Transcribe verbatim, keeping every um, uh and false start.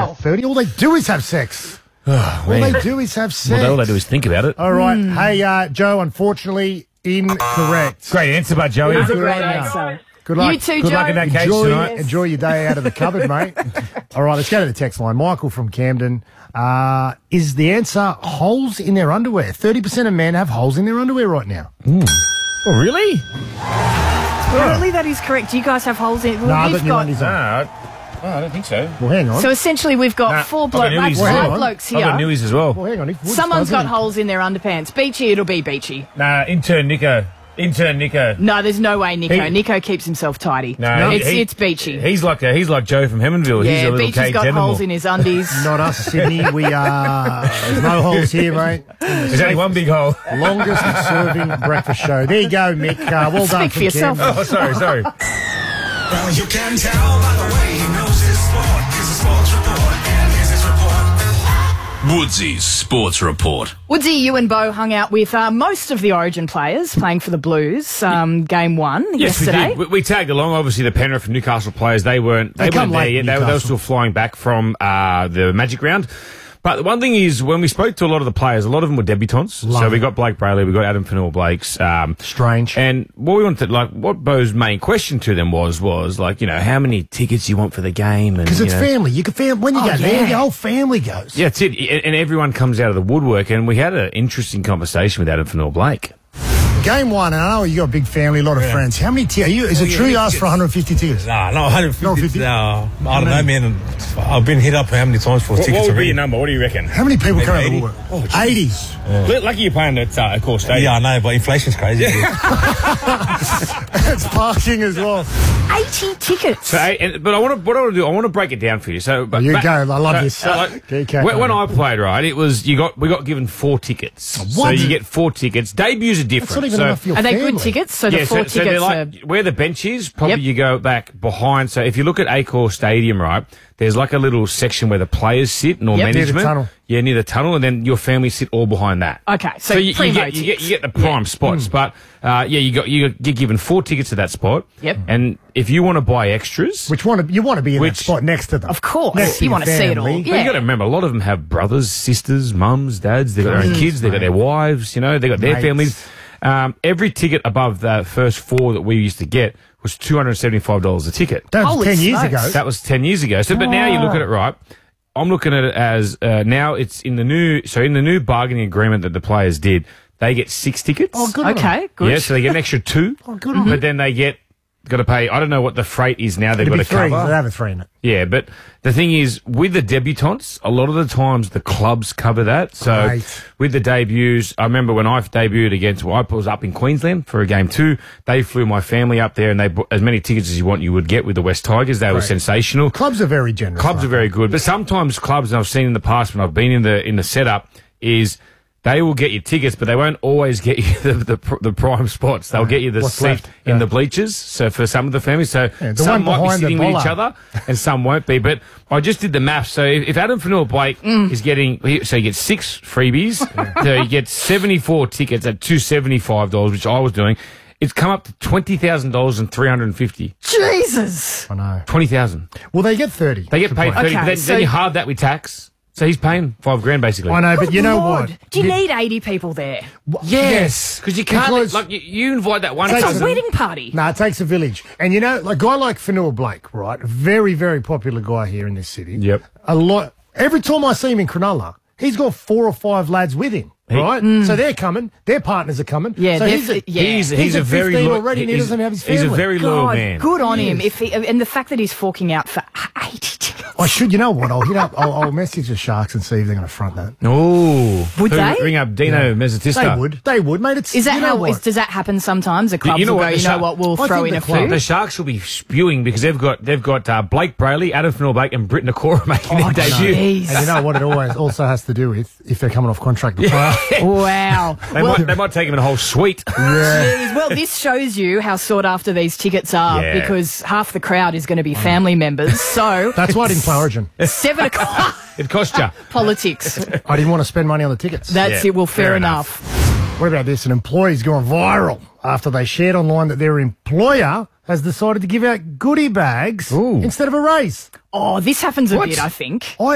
Wow. thirty. All they do is have sex. Oh, all man. they do is have sex. Well, all they do is think about it. All right. Mm. Hey, uh, Joe, unfortunately, incorrect. Great answer, but Joey. That was a Good great on ya. answer. Good luck. You too, Good Joe. luck in that case Enjoy, tonight. enjoy your day out of the cupboard, mate. All right, let's go to the text line. Michael from Camden. Uh, is the answer holes in their underwear? thirty percent of men have holes in their underwear right now. Mm. Oh, really? Really, that is correct. Do you guys have holes in it? Well, No, I've we've got new got- undies on. No, oh, I don't think so. Well, hang on. So essentially, we've got Nah, four I've got blokes, newies. five Well, hang on. blokes I've got here. newies as well. well, hang on. If Woods Someone's got doesn't- holes in their underpants. Beachy, it'll be Beachy. Nah, intern Nico. Intern Nico. No, there's no way, Nico. He- Nico keeps himself tidy. No, it's he- it's Beachy. He's like a, he's like Joe from Hemmondville. he's yeah, a little Beachy's caged got animal. holes in his undies. Not us, Sydney. We are. There's no holes here, mate. There's only one big hole. Longest serving breakfast show. There you go, Mick. Uh, well done Speak for yourself. Camden. Oh, sorry, sorry. Well, you can tell by the way he knows his sport. Here's a sports report, and here's his report. Woodsy's Sports Report. Woodsy, you and Bo hung out with uh, most of the Origin players playing for the Blues. Um, game one Yes, yesterday. we did. We, we tagged along. Obviously, the Penrith and Newcastle players, they weren't, they, They come weren't there late, yet. They were, they were Newcastle. still flying back from uh, the Magic Round. But the one thing is, when we spoke to a lot of the players, a lot of them were debutants. Love so we it. got Blake Brayley, we got Adam Fanua-Blakes. Um, Strange. And what we wanted, like, what Bo's main question to them was, was like, you know, how many tickets you want for the game? Because it's you know, family. You can fam- when you Oh, go there, yeah. your whole family goes. Yeah, that's it. And and everyone comes out of the woodwork. And we had an interesting conversation with Adam Fanua-Blake. Game one, and I know you got a big family, a lot of Yeah. friends. How many tickets? Is it yeah, true you yeah, asked for yeah. one hundred fifty tickets? Nah, no, one hundred fifty. No, fifty? No, I don't know, man. I've been hit up how many times for What, tickets what would be already. your number? What do you reckon? How many people Maybe come out of the eighty. woodwork? Oh, eighty. Lucky you're playing at uh, Core Stadium. Yeah, I know, but inflation's crazy. It's parking as well. eighty tickets. So, and, but I want to. What I want to do, I want to break it down for you. So, but You back- go. I love so- this. so, like, Go, go, when, go. when I played, right, it was you got we got given four tickets. So What? you get four tickets. Debuts are different. That's not even so, enough for your Are they family. good tickets? So the yeah, four so, so they're tickets like are... where the bench is. Probably Yep. you go back behind. So if you look at Accor Stadium, right, there's like a little section where the players sit and all Yep. management. Near the tunnel. Yeah, near the tunnel, and then your family sit all behind that. Okay, so, you, you, primo get, you get you get the tickets. prime Yeah. spots, but uh, yeah, you got you get given four tickets to that spot. Yep. And if you want to buy extras, Which one? You want to be in Which- that spot next to them. Of course. Next to You your wanna see it all. family. Yeah. But you got to remember, a lot of them have brothers, sisters, mums, dads. They've got their own Mm. kids. They've got their wives. You know, they've got their Mates. families. Um, every ticket above the first four that we used to get was two hundred seventy-five dollars a ticket. That was Holy ten years smokes. ago. That was ten years ago. So, but now you look at it, right? I'm looking at it as uh, now it's in the new. So in the new bargaining agreement that the players did, they get six tickets. Oh, good on them. Okay, good. Yeah, so they get an extra two. Oh, good on But then they get got to pay. I don't know what the freight is now. They've It'd got be to three. cover. They have a three in it. Yeah, but the thing is, with the debutantes, a lot of the times the clubs cover that. So Great. with the debuts, I remember when I debuted against, well, I was up in Queensland for a game two. They flew my family up there, and they bought as many tickets as you want you would get with the West Tigers. They were Great. sensational. Clubs are very generous. Clubs like are very good, but sometimes clubs, and I've seen in the past when I've been in the in the setup, is they will get you tickets, but they won't always get you the the, pr- the prime spots. They'll get you the What's seat left? in Yeah. the bleachers. So for some of the families, so Yeah, the some one might be behind the sitting with each bollard. other, and some won't be. But I just did the math. So if, if Adam Fanua-Blake Mm. is getting, he- so he gets six freebies, so he gets seventy-four tickets at two seventy-five dollars, which I was doing. It's come up to twenty thousand dollars and three hundred and fifty. Jesus. I know. Twenty thousand. Well, they get thirty. They get paid thirty. Okay, but then, so- then you halve that with tax. So he's paying five grand basically. I know, but you know Lord, what? do you need eighty people there? Yes, because you can't Because- like you, you invite that one Takes It's a cousin. wedding party. No, it takes a village. And you know, like a guy like Fanua-Blake, right? Very, very popular guy here in this city. Yep. A lot. Every time I see him in Cronulla, he's got four or five lads with him, right? So they're coming. Their partners are coming. Mm. Yeah, so they're he's, a, f- yeah. He's, he's, He's a at very fifteen lo- already and he he's- doesn't have his He's a family. very loyal God, man. good on him. Yes. If he, and the fact that he's forking out for eighty tickets. I should, you know what? I'll hit up, I'll, I'll message the Sharks and see if they're going to front that. Oh, Would they? ring up Dino Mezzatista? They would. They would, mate. It's, Is that you know how? what? Is, does that happen sometimes? The clubs you know will what, go. the You know Shark- what? We'll I throw think in the a club- few. The Sharks will be spewing because they've got they've got uh, Blake Brayley, Adam Fanua-Blake, and Britt Nakora making Oh, their debut. jeez. And you know what it always also has to do with if they're coming off contract. Yeah. Wow. They, well, might, they might take him in a whole suite. Jeez, well, this shows you how sought after these tickets are Yeah. because half the crowd is going to be family members. So That's why I didn't play Origin. seven o'clock It cost you. politics. I didn't want to spend money on the tickets. That's Yeah, it. Well, fair, fair enough. What about this? An employee's gone viral after they shared online that their employer has decided to give out goodie bags Ooh. instead of a raise. Oh, this happens a What? bit, I think. I